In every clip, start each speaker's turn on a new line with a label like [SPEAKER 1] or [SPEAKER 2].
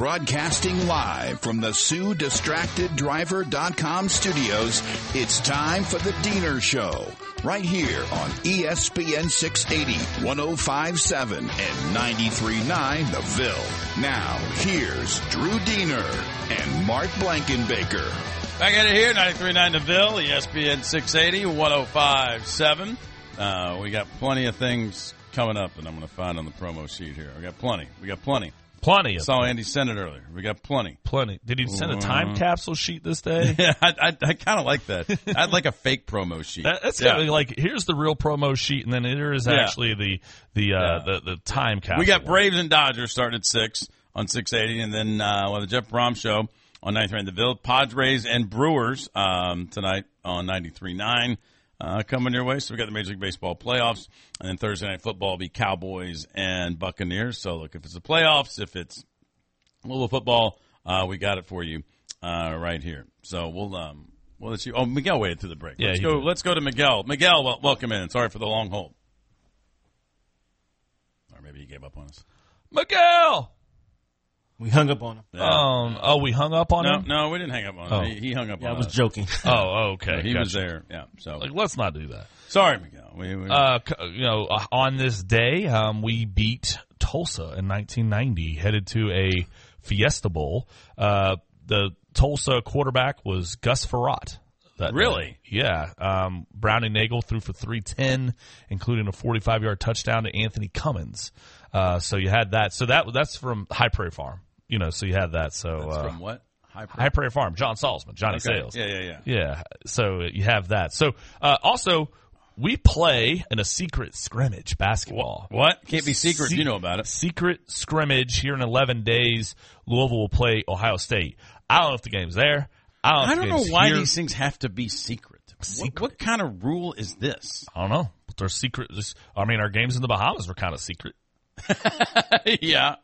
[SPEAKER 1] Broadcasting live from the SueDistractedDriver.com studios, it's time for the Diener Show. Right here on ESPN 680, 105.7, and 93.9 The Ville. Now, here's Drew Diener and Mark Blankenbaker.
[SPEAKER 2] Back at it here, 93.9 The Ville, ESPN 680, 105.7. We got plenty of things coming up, and I'm going to find on the promo sheet here. We got plenty.
[SPEAKER 3] Plenty of
[SPEAKER 2] Saw Andy send it earlier. We got plenty.
[SPEAKER 3] Did he send a time capsule sheet this day?
[SPEAKER 2] Yeah, I kind of like that. I'd like a fake promo sheet.
[SPEAKER 3] That's gotta be like, here's the real promo sheet, and then there is actually the time capsule.
[SPEAKER 2] We got Braves and Dodgers starting at 6 on 680, and then the Jeff Brom Show on 93.9 The Ville. Padres and Brewers tonight on 93.9. Coming your way. So we got the Major League Baseball playoffs, and then Thursday Night Football will be Cowboys and Buccaneers. So look, if it's the playoffs, if it's Louisville football, we got it for you right here. So we'll let you. Oh, Miguel waited through the break.
[SPEAKER 3] Yeah,
[SPEAKER 2] Let's go to Miguel. Miguel, welcome in. Sorry for the long hold. Or maybe he gave up on us.
[SPEAKER 3] Miguel.
[SPEAKER 4] We hung up on him.
[SPEAKER 3] Yeah. We hung up on him?
[SPEAKER 2] No, we didn't hang up on him. He hung up on us.
[SPEAKER 4] I was joking.
[SPEAKER 3] Okay.
[SPEAKER 2] So he was there. Yeah. So
[SPEAKER 3] let's not do that.
[SPEAKER 2] Sorry, Miguel.
[SPEAKER 3] On this day, we beat Tulsa in 1990, headed to a Fiesta Bowl. The Tulsa quarterback was Gus Frerotte.
[SPEAKER 2] Really?
[SPEAKER 3] Yeah. Brownie Nagel threw for 310, including a 45-yard touchdown to Anthony Cummins. So you had that. So that's from High Prairie Farm. So you had that. So
[SPEAKER 2] that's from what?
[SPEAKER 3] High Prairie Farm. John Salzman, Johnny Sales.
[SPEAKER 2] Yeah.
[SPEAKER 3] So you have that. So also, we play in a secret scrimmage basketball.
[SPEAKER 2] What? Can't be secret. You know about it.
[SPEAKER 3] Secret scrimmage here in 11 days. Louisville will play Ohio State. I don't know if the game's there.
[SPEAKER 2] I don't know why these things have to be secret. What kind of rule is this?
[SPEAKER 3] I don't know. But they're secret. Our games in the Bahamas were kind of secret.
[SPEAKER 2] Yeah.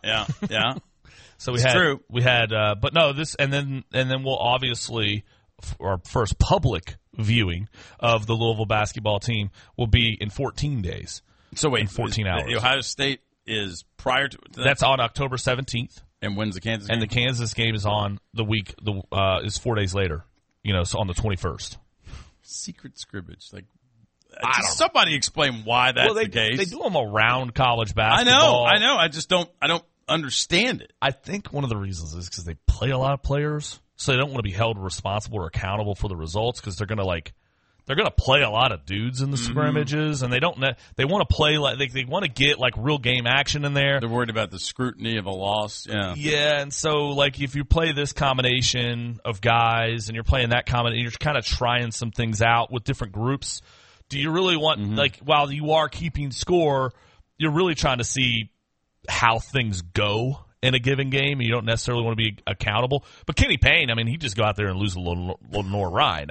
[SPEAKER 3] So we had, but no, this, and then we'll obviously, our first public viewing of the Louisville basketball team will be in 14 days.
[SPEAKER 2] So wait,
[SPEAKER 3] in 14 hours.
[SPEAKER 2] The Ohio State is prior to that?
[SPEAKER 3] That's on October 17th.
[SPEAKER 2] And when's the Kansas game?
[SPEAKER 3] And the Kansas game is on the week, is 4 days later, so on the 21st.
[SPEAKER 2] Secret scrimmage, somebody explain why that's the case.
[SPEAKER 3] They do them around college basketball.
[SPEAKER 2] I know. I don't understand it.
[SPEAKER 3] I think one of the reasons is because they play a lot of players, so they don't want to be held responsible or accountable for the results because they're going to play a lot of dudes in the scrimmages, and they want to play they want to get real game action in there.
[SPEAKER 2] They're worried about the scrutiny of a loss.
[SPEAKER 3] Yeah, and so if you play this combination of guys and you're playing that combination, you're kind of trying some things out with different groups. Do you really want while you are keeping score, you're really trying to see how things go in a given game, and you don't necessarily want to be accountable. But Kenny Payne, he just go out there and lose a Lenore Ryan.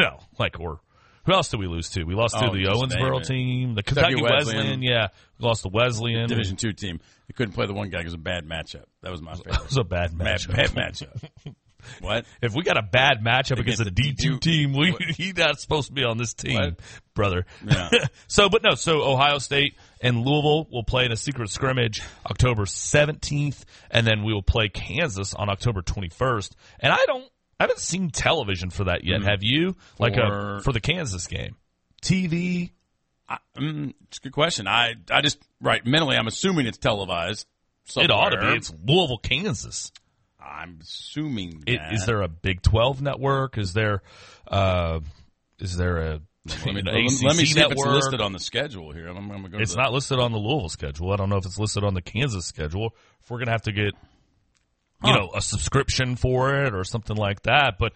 [SPEAKER 3] Or who else did we lose to? We lost to the Owensboro team, the Kentucky Wesleyan. Yeah, we lost to Wesleyan.
[SPEAKER 2] Division II team. They couldn't play the one guy because it was a bad matchup. That was my favorite.
[SPEAKER 3] That was a bad matchup.
[SPEAKER 2] Bad matchup. What?
[SPEAKER 3] If we got a bad matchup against a D2 team, he's not supposed to be on this team, brother.
[SPEAKER 2] Yeah.
[SPEAKER 3] So Ohio State and Louisville will play in a secret scrimmage October 17th, and then we will play Kansas on October 21st. And I haven't seen television for that yet. Have you? For the Kansas game. TV?
[SPEAKER 2] It's a good question. I just, mentally, I'm assuming it's televised. Somewhere.
[SPEAKER 3] It ought to be. It's Louisville, Kansas.
[SPEAKER 2] I'm assuming that.
[SPEAKER 3] Is there a Big 12 network? Is there a
[SPEAKER 2] let me see
[SPEAKER 3] network?
[SPEAKER 2] If it's listed on the schedule here. I'm gonna go
[SPEAKER 3] it's not listed on the Louisville schedule. I don't know if it's listed on the Kansas schedule. If we're going to have to get a subscription for it or something like that. But,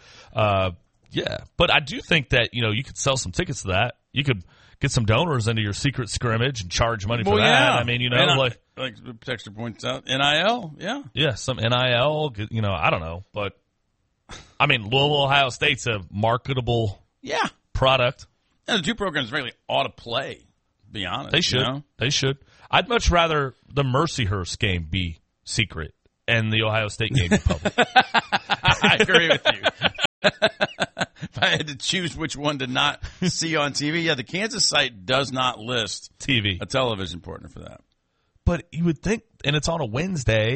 [SPEAKER 3] But I do think that, you could sell some tickets to that. You could get some donors into your secret scrimmage and charge money for that.
[SPEAKER 2] Yeah. Like Texter points out, NIL, yeah.
[SPEAKER 3] Yeah, some NIL, I don't know. But, Louisville, Ohio State's a marketable product.
[SPEAKER 2] And the two programs really ought to play, to be honest.
[SPEAKER 3] They should. They should. I'd much rather the Mercyhurst game be secret and the Ohio State game be public.
[SPEAKER 2] I agree with you. If I had to choose which one to not see on TV, the Kansas site does not list
[SPEAKER 3] TV,
[SPEAKER 2] a television partner for that.
[SPEAKER 3] But you would think, and it's on a Wednesday.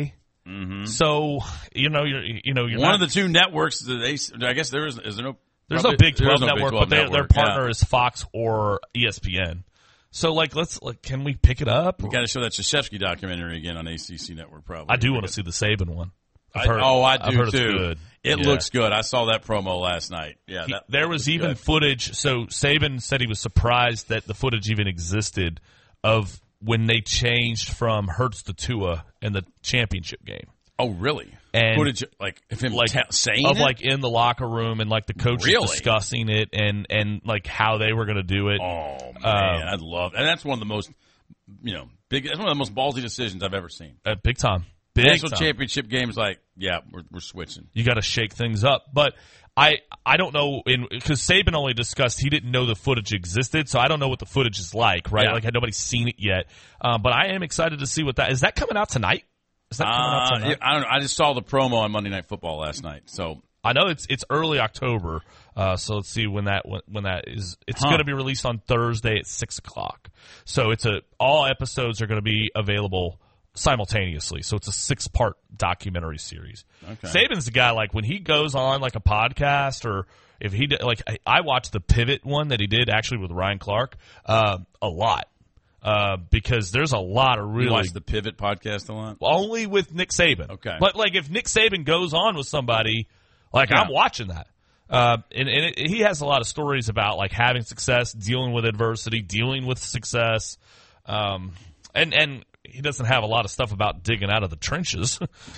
[SPEAKER 3] So you're
[SPEAKER 2] one
[SPEAKER 3] not,
[SPEAKER 2] of the two networks. I guess there's no
[SPEAKER 3] no Big 12
[SPEAKER 2] no Big
[SPEAKER 3] network,
[SPEAKER 2] 12
[SPEAKER 3] but their
[SPEAKER 2] network,
[SPEAKER 3] partner is Fox or ESPN. So can we pick it up?
[SPEAKER 2] We got to show that Krzyzewski documentary again on ACC Network. Probably.
[SPEAKER 3] I do want to see the Saban one.
[SPEAKER 2] I do
[SPEAKER 3] I've heard
[SPEAKER 2] too.
[SPEAKER 3] It's good.
[SPEAKER 2] It looks good. I saw that promo last night. Yeah,
[SPEAKER 3] there was even footage. So Saban said he was surprised that the footage even existed of when they changed from Hurts to Tua in the championship game.
[SPEAKER 2] Oh, really?
[SPEAKER 3] And
[SPEAKER 2] footage like of him saying
[SPEAKER 3] of
[SPEAKER 2] it?
[SPEAKER 3] like in the locker room and like the coaches discussing it and like how they were going to do it.
[SPEAKER 2] Oh man, I'd love, and that's one of the most big. That's one of the most ballsy decisions I've ever seen.
[SPEAKER 3] Big time.
[SPEAKER 2] National championship games, like, we're switching.
[SPEAKER 3] You got to shake things up. But I don't know, because Saban only discussed he didn't know the footage existed, so I don't know what the footage is like, right?
[SPEAKER 2] Yeah.
[SPEAKER 3] Like, nobody's seen it yet. But I am excited to see what that is. That coming out tonight? Is that coming out tonight?
[SPEAKER 2] I don't know. I just saw the promo on Monday Night Football last night, so
[SPEAKER 3] I know it's early October. So let's see when that is. It's going to be released on Thursday at 6:00. So all episodes are going to be available simultaneously. So it's a 6-part documentary series. Okay. Saban's the guy, like when he goes on like a podcast, or if he did, like I watched the Pivot one that he did actually with Ryan Clark a lot. Because there's a lot of really.
[SPEAKER 2] You watch the Pivot podcast a lot?
[SPEAKER 3] Only with Nick Saban.
[SPEAKER 2] Okay.
[SPEAKER 3] But like if Nick Saban goes on with somebody, like I'm watching that. He has a lot of stories about like having success, dealing with adversity, dealing with success. And he doesn't have a lot of stuff about digging out of the trenches,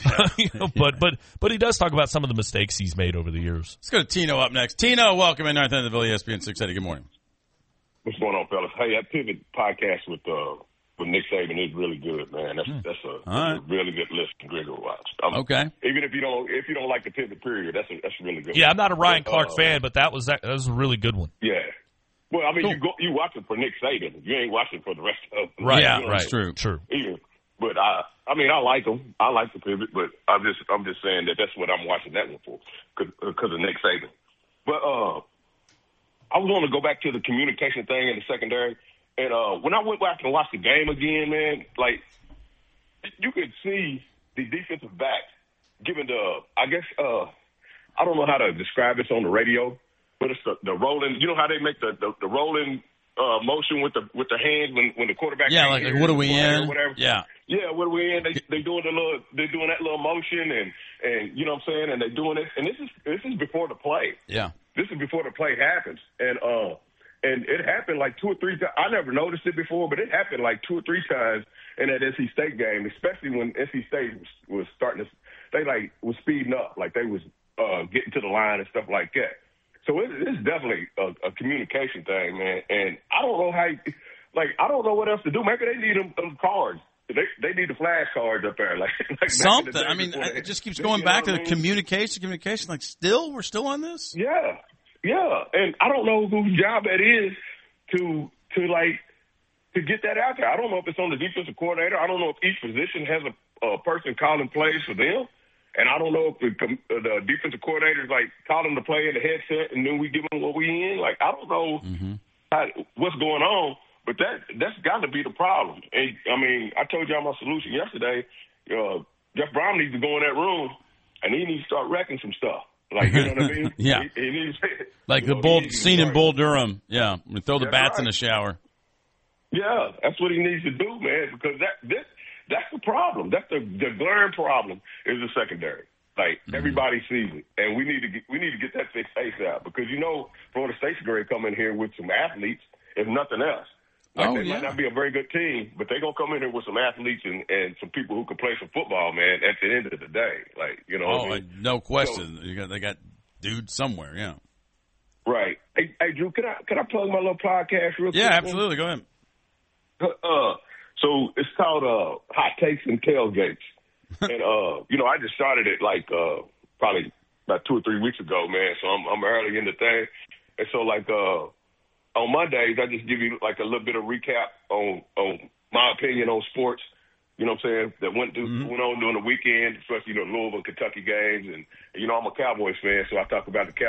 [SPEAKER 3] but he does talk about some of the mistakes he's made over the years.
[SPEAKER 2] Let's go to Tino up next. Tino, welcome in North End of the Ville, ESPN 680. Good morning.
[SPEAKER 5] What's going on, fellas? Hey, that Pivot podcast with Nick Saban is really good, man. That's a really good listen, great to watch.
[SPEAKER 2] Okay.
[SPEAKER 5] Even if you don't like the Pivot period, that's really good.
[SPEAKER 3] Yeah, I'm not a Ryan Clark fan, but that was a really good one.
[SPEAKER 5] Yeah. Well, I mean, you watch it for Nick Saban. You ain't watching for the rest of them.
[SPEAKER 3] Right.
[SPEAKER 2] Yeah,
[SPEAKER 3] right.
[SPEAKER 2] True.
[SPEAKER 5] Yeah. But I like him. I like the Pivot, but I'm just saying that's what I'm watching that one for, because of Nick Saban. But I was going to go back to the communication thing in the secondary, and when I went back and watched the game again, man, like you could see the defensive backs giving I don't know how to describe this on the radio. But it's the rolling. You know how they make the rolling motion with the hands when the quarterback.
[SPEAKER 2] Yeah, like what are we in?
[SPEAKER 5] Whatever.
[SPEAKER 2] Yeah,
[SPEAKER 5] what are we in? They're doing that little motion and you know what I'm saying, and they're doing it. And this is before the play.
[SPEAKER 2] Yeah,
[SPEAKER 5] this is before the play happens, and it happened like 2 or 3 times. I never noticed it before, but it happened like 2 or 3 times in that NC State game, especially when NC State was starting to. They was speeding up, like they was getting to the line and stuff like that. So it's definitely a communication thing, man. And I don't know I don't know what else to do. Maybe they need them cards. They need the flash cards up there. Like
[SPEAKER 2] something. I mean, it just keeps going back to the communication. Like we're still on this?
[SPEAKER 5] Yeah. And I don't know whose job that is to get that out there. I don't know if it's on the defensive coordinator. I don't know if each position has a person calling plays for them. And I don't know if the defensive coordinators call them to play in the headset, and then we give them what we in. I don't know what's going on, but that's got to be the problem. And I mean, I told y'all my solution yesterday. Jeff Brown needs to go in that room, and he needs to start wrecking some stuff. You know what I mean?
[SPEAKER 2] Yeah.
[SPEAKER 5] He needs,
[SPEAKER 2] the scene in Bull Durham. Yeah, we throw the bats in the shower.
[SPEAKER 5] Yeah, that's what he needs to do, man. Because that's the problem. That's the glaring problem is the secondary. Everybody sees it, and we need to get that fixed ASAP. Because Florida State's going to come in here with some athletes, if nothing else. They might not be a very good team, but they're going to come in here with some athletes and some people who can play some football, man, at the end of the day.
[SPEAKER 2] No question. So, they got dudes somewhere, yeah.
[SPEAKER 5] Right. Hey, Drew, can I plug my little podcast real quick?
[SPEAKER 2] Yeah, absolutely. Go ahead.
[SPEAKER 5] So it's called Hot Takes and Tailgates. And, I just started it probably about 2 or 3 weeks ago, man. So I'm early in the thing. And so on Mondays, I just give you a little bit of recap on my opinion on sports. You know what I'm saying? That went on during the weekend, especially the Louisville, Kentucky games. And I'm a Cowboys fan, so I talk about the Cowboys.